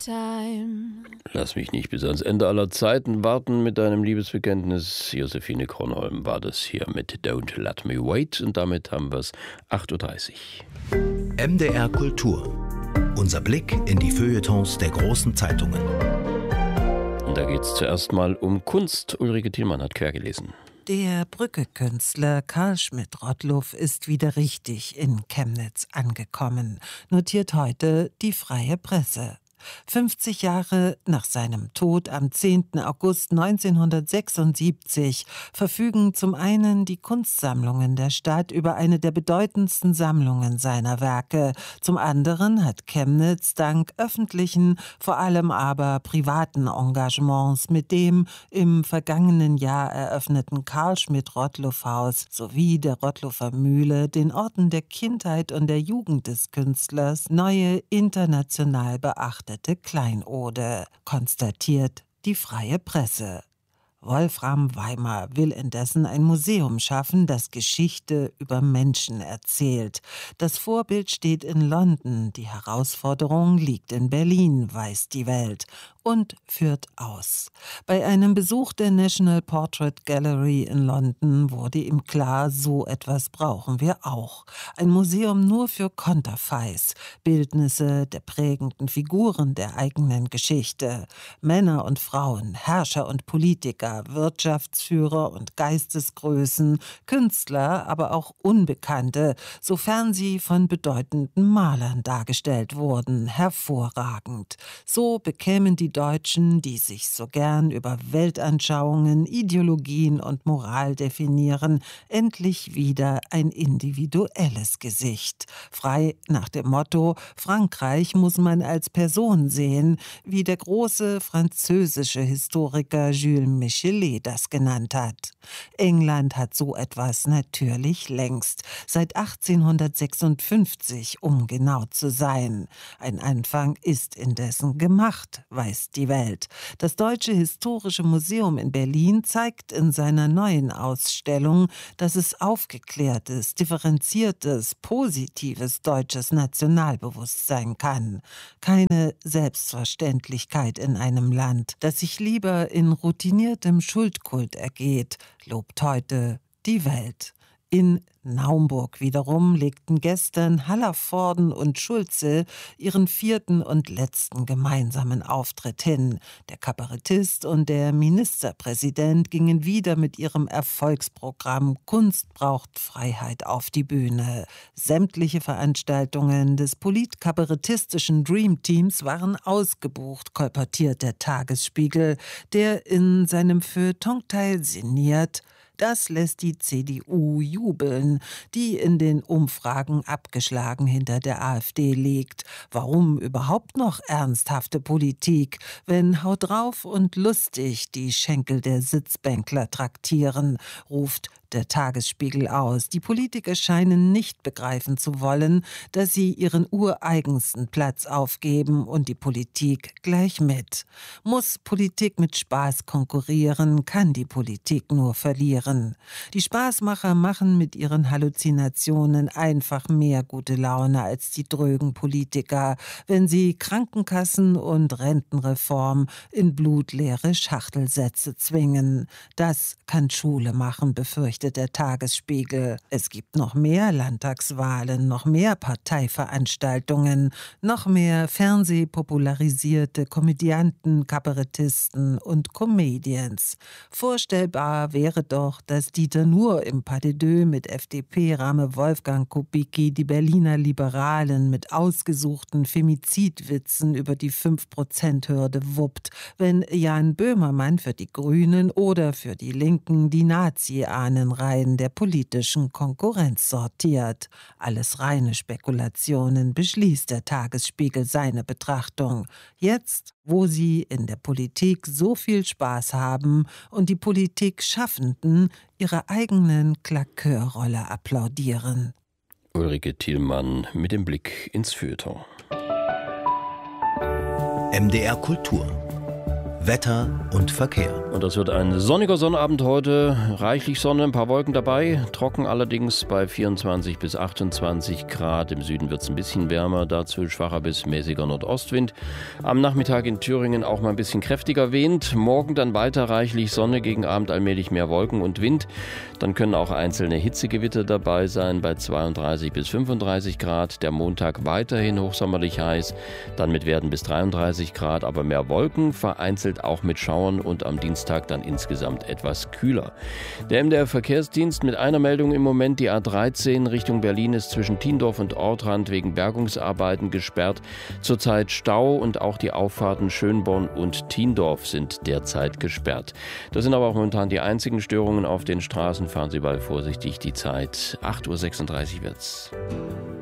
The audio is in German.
time. Lass mich nicht bis ans Ende aller Zeiten warten mit deinem Liebesbekenntnis. Josephine Kronholm war das hier mit Don't Let Me Wait. Und damit haben wir es 8.30 Uhr. MDR Kultur. Unser Blick in die Feuilletons der großen Zeitungen. Und da geht es zuerst mal um Kunst. Ulrike Thielmann hat quer gelesen. Der Brücke-Künstler Karl Schmidt-Rottluff ist wieder richtig in Chemnitz angekommen, notiert heute die Freie Presse. 50 Jahre nach seinem Tod am 10. August 1976 verfügen zum einen die Kunstsammlungen der Stadt über eine der bedeutendsten Sammlungen seiner Werke. Zum anderen hat Chemnitz dank öffentlichen, vor allem aber privaten Engagements mit dem im vergangenen Jahr eröffneten Karl-Schmidt-Rottluff-Haus sowie der Rottluffer Mühle, den Orten der Kindheit und der Jugend des Künstlers, neue international beachtete Kleinode, konstatiert die Freie Presse. Wolfram Weimar will indessen ein Museum schaffen, das Geschichte über Menschen erzählt. Das Vorbild steht in London, die Herausforderung liegt in Berlin, weiß die Welt, und führt aus. Bei einem Besuch der National Portrait Gallery in London wurde ihm klar, so etwas brauchen wir auch. Ein Museum nur für Konterfeis, Bildnisse der prägenden Figuren der eigenen Geschichte. Männer und Frauen, Herrscher und Politiker, Wirtschaftsführer und Geistesgrößen, Künstler, aber auch Unbekannte, sofern sie von bedeutenden Malern dargestellt wurden, hervorragend. So bekämen die Deutschen, die sich so gern über Weltanschauungen, Ideologien und Moral definieren, endlich wieder ein individuelles Gesicht. Frei nach dem Motto, Frankreich muss man als Person sehen, wie der große französische Historiker Jules Michelet das genannt hat. England hat so etwas natürlich längst, seit 1856, um genau zu sein. Ein Anfang ist indessen gemacht, weiß die Welt. Das Deutsche Historische Museum in Berlin zeigt in seiner neuen Ausstellung, dass es aufgeklärtes, differenziertes, positives deutsches Nationalbewusstsein kann. Keine Selbstverständlichkeit in einem Land, das sich lieber in routiniertem Schuldkult ergeht, lobt heute die Welt. In Naumburg wiederum legten gestern Hallervorden und Schulze ihren 4. und letzten gemeinsamen Auftritt hin. Der Kabarettist und der Ministerpräsident gingen wieder mit ihrem Erfolgsprogramm Kunst braucht Freiheit auf die Bühne. Sämtliche Veranstaltungen des politkabarettistischen Dream Teams waren ausgebucht, kolportiert der Tagesspiegel, der in seinem Feuilletonteil sinniert: Das lässt die CDU jubeln, die in den Umfragen abgeschlagen hinter der AfD liegt. Warum überhaupt noch ernsthafte Politik, wenn Haut drauf und lustig die Schenkel der Sitzbänkler traktieren, ruft der Tagesspiegel aus. Die Politiker scheinen nicht begreifen zu wollen, dass sie ihren ureigensten Platz aufgeben und die Politik gleich mit. Muss Politik mit Spaß konkurrieren, kann die Politik nur verlieren. Die Spaßmacher machen mit ihren Halluzinationen einfach mehr gute Laune als die drögen Politiker, wenn sie Krankenkassen und Rentenreform in blutleere Schachtelsätze zwingen. Das kann Schule machen, befürchtet der Tagesspiegel. Es gibt noch mehr Landtagswahlen, noch mehr Parteiveranstaltungen, noch mehr fernsehpopularisierte Komödianten, Kabarettisten und Comedians. Vorstellbar wäre doch, dass Dieter Nuhr im Pas de Deux mit FDP-Rame Wolfgang Kubicki die Berliner Liberalen mit ausgesuchten Femizidwitzen über die 5%-Hürde wuppt, wenn Jan Böhmermann für die Grünen oder für die Linken die Nazi-Ahnenreihen der politischen Konkurrenz sortiert. Alles reine Spekulationen, beschließt der Tagesspiegel seine Betrachtung. Jetzt, wo sie in der Politik so viel Spaß haben und die Politik-Schaffenden ihrer eigenen Klakeurrolle applaudieren. Ulrike Thielmann mit dem Blick ins Feuilleton. MDR Kultur. Wetter und Verkehr. Und das wird ein sonniger Sonnabend heute. Reichlich Sonne, ein paar Wolken dabei. Trocken allerdings bei 24 bis 28 Grad. Im Süden wird es ein bisschen wärmer. Dazu schwacher bis mäßiger Nordostwind. Am Nachmittag in Thüringen auch mal ein bisschen kräftiger wehend. Morgen dann weiter reichlich Sonne, gegen Abend allmählich mehr Wolken und Wind. Dann können auch einzelne Hitzegewitter dabei sein bei 32 bis 35 Grad. Der Montag weiterhin hochsommerlich heiß. Dann mit Werten bis 33 Grad, aber mehr Wolken, vereinzelt auch mit Schauern und am Dienstag dann insgesamt etwas kühler. Der MDR-Verkehrsdienst mit einer Meldung im Moment: Die A13 Richtung Berlin ist zwischen Tiendorf und Ortrand wegen Bergungsarbeiten gesperrt. Zurzeit Stau und auch die Auffahrten Schönborn und Tiendorf sind derzeit gesperrt. Das sind aber auch momentan die einzigen Störungen auf den Straßen. Fahren Sie bei vorsichtig, die Zeit 8:36 Uhr wird's.